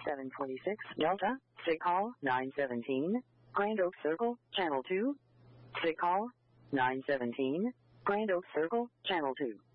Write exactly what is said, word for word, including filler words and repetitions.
seven twenty-six Delta, sick call nine seventeen, Grand Oak Circle, Channel two, sick call nine seventeen, Grand Oak Circle, Channel two.